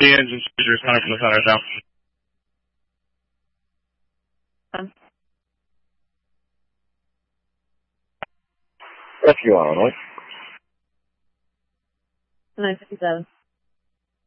The engine seizure is coming from the center now. Rescue Illinois. 957.